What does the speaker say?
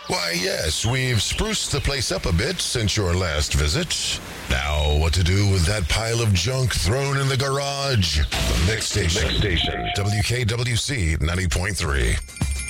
Why, yes, we've spruced the place up a bit since your last visit. Now, what to do with that pile of junk thrown in the garage? The Mix Station. WKWC 90.3.